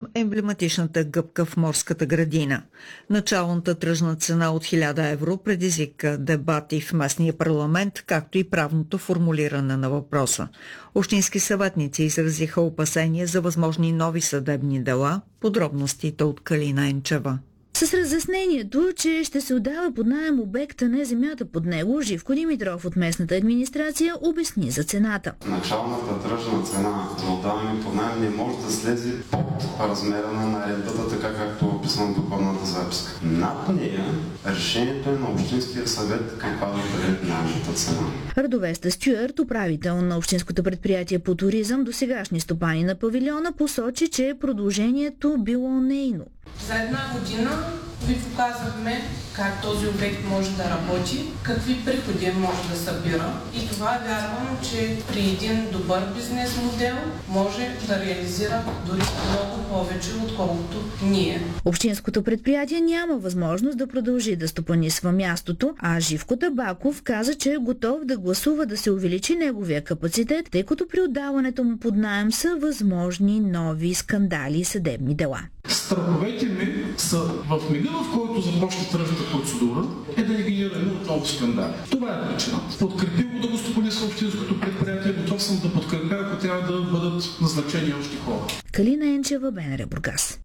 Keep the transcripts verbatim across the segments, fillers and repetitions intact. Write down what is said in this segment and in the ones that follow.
емблематичната гъбка в морската градина. Началната тръжна цена от хиляда евро предизвика дебати в местния парламент, както и правното формулиране на въпроса. Общински съветници изразиха опасения за възможни нови съдебни дела. Подробностите от Калина Енчева. С разяснението, че ще се отдава под наем обекта, не земята под него, Живко Димитров от местната администрация обясни за цената. Началната тръжна цена за отдаване под наем не може да слезе под размера на наредбата, така както е описано в докладната записка. Над нея решението е на Общинския съвет каква да бъде наемната цена. Радовеста Стюарт, управител на Общинското предприятие по туризъм, досегашни стопани на павилиона, посочи, че продължението било нейно. За една година ви показахме как този обект може да работи, какви приходи може да събира и това вярвам, че при един добър бизнес модел може да реализира дори много повече, отколкото ние. Общинското предприятие няма възможност да продължи да стопанисва мястото, а Живко Табаков каза, че е готов да гласува да се увеличи неговия капацитет, тъй като при отдаването му под наем са възможни нови скандали и съдебни дела. Страховете ми са в мига, в който започне тръжната процедура, е да не генерираме отново скандали. Това е причина. Подкрепил го да го стопанисва общинското предприятие, готов съм да подкрепя, ако трябва да бъдат назначени още хора. Калина Енчева, БНР Бургас.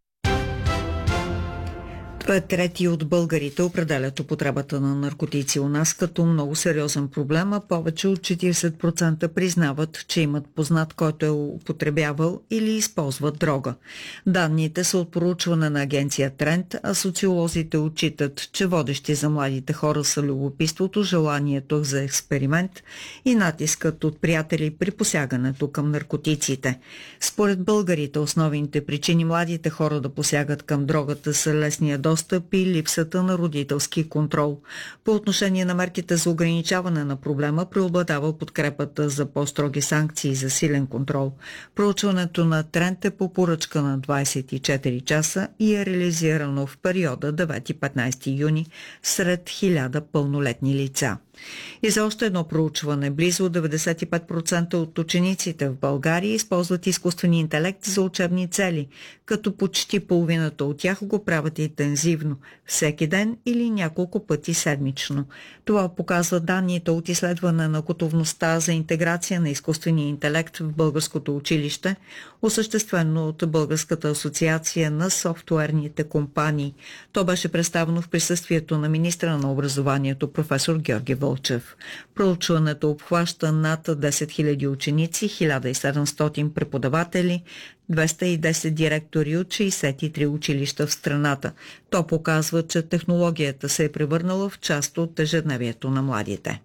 Две трети от българите определят употребата на наркотици у нас като много сериозен проблем, а повече от четиридесет процента признават, че имат познат, който е употребявал или използват дрога. Данните са от проучване на агенция Тренд, а социолозите отчитат, че водещи за младите хора са любопитството, желанието за експеримент и натискът от приятели при посягането към наркотиците. Според българите основните причини младите хора да посягат към дрогата са лесния достъп и липсата на родителски контрол. По отношение на мерките за ограничаване на проблема преобладава подкрепата за по-строги санкции за силен контрол. Проучването на Тренд е по поръчка на двадесет и четири часа и е реализирано в периода девети до петнадесети юни сред хиляда пълнолетни лица. И за още едно проучване, близо деветдесет и пет процента от учениците в България използват изкуствен интелект за учебни цели, като почти половината от тях го правят интензивно, всеки ден или няколко пъти седмично. Това показва данните от изследване на готовността за интеграция на изкуствения интелект в българското училище, осъществено от Българската асоциация на софтуерните компании. То беше представено в присъствието на министра на образованието професор Георги Вълчев. Проучването обхваща над десет хиляди ученици, хиляда и седемстотин преподаватели, двеста и десет директори от шейсет и три училища в страната. То показва, че технологията се е превърнала в част от ежедневието на младите.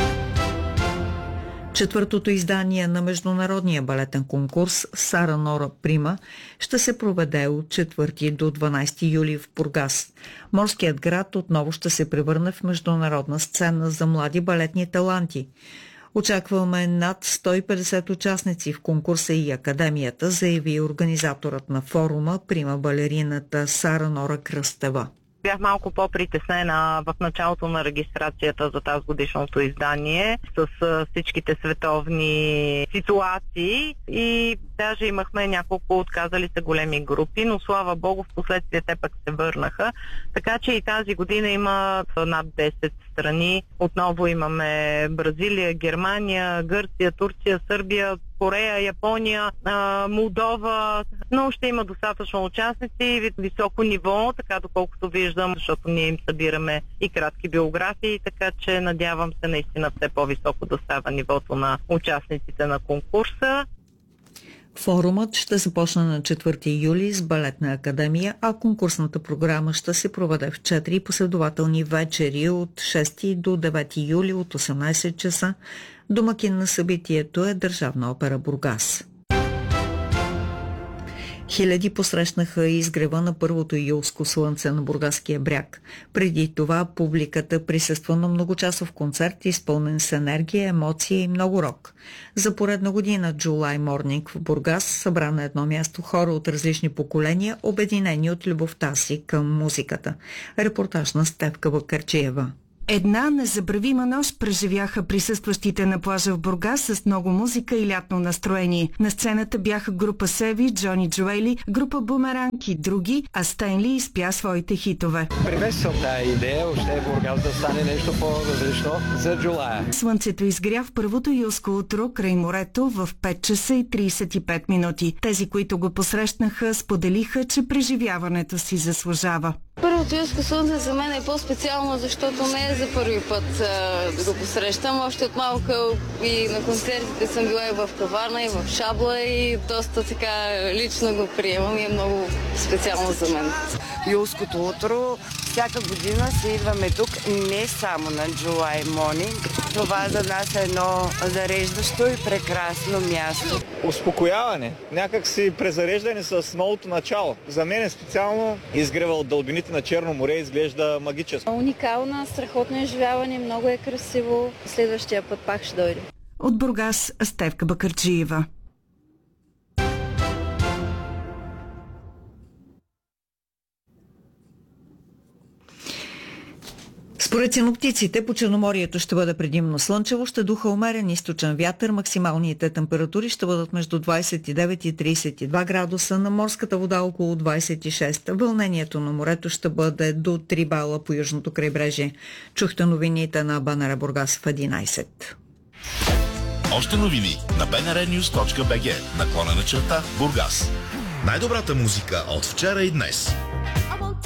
Четвъртото издание на международния балетен конкурс Сара Нора Прима ще се проведе от четвърти до дванадесети юли в Бургас. Морският град отново ще се превърне в международна сцена за млади балетни таланти. Очакваме над сто и петдесет участници в конкурса и академията, заяви организаторът на форума, прима балерината Сара Нора Кръстева. Бях малко по-притеснена в началото на регистрацията за тази годишното издание с всичките световни ситуации и даже имахме няколко отказали се големи групи, но слава богу в последствие те пък се върнаха. Така че и тази година има над десет страни. Отново имаме Бразилия, Германия, Гърция, Турция, Сърбия, Корея, Япония, Молдова, но ще има достатъчно участници, високо ниво, така доколкото виждам, защото ние им събираме и кратки биографии, така че надявам се наистина все по-високо да става нивото на участниците на конкурса. Форумът ще започне на четвърти юли с балетна академия, а конкурсната програма ще се проведе в четири последователни вечери от шести до девети юли от осемнадесет часа. Домакин на събитието е Държавна опера Бургас. Хиляди посрещнаха изгрева на първото юлско слънце на Бургаския бряг. Преди това публиката присъства на многочасов концерт, изпълнен с енергия, емоция и много рок. За поредна година July Morning в Бургас събра на едно място хора от различни поколения, обединени от любовта си към музиката. Репортаж на Стефка Бакърчиева. Една незабравима нощ преживяха присъстващите на плажа в Бургас с много музика и лятно настроение. На сцената бяха група Севи, Джони Джоели, група Бумеранг и други, а Стенли изпя своите хитове. Приветствам тази идея, още Бургас да стане нещо по-различно за Джулая. Слънцето изгря в първото юлско утро край морето в пет часа и тридесет и пет минути. Тези, които го посрещнаха, споделиха, че преживяването си заслужава. Първото юлско слънце за мен е по-специално, защото не е за първи път а, да го посрещам. Още от малка и на концертите съм била и в Каварна, и в Шабла и доста така лично го приемам и е много специално за мен. Юлското утро, всяка година си идваме тук не само на July Morning. Това за нас е едно зареждащо и прекрасно място. Успокояване, някак си презареждане с новото начало. За мен е специално изгрева от дълбините на Черно море изглежда магическо. Уникална, страхотно изживяване, много е красиво. Следващия път пак ще дойде. От Бургас, Стевка Бакърджиева. Според синоптиците по Черноморието ще бъде предимно слънчево, ще духа умерен източен вятър, максималните температури ще бъдат между двадесет и девет и тридесет и два градуса, на морската вода около двадесет и шест. Вълнението на морето ще бъде до три бала по южното крайбрежие. Чухте новините на БНР Бургас в единадесет. Още новини на би ен ар нюз точка би джи наклона на черта Бургас. Най-добрата музика от вчера и днес.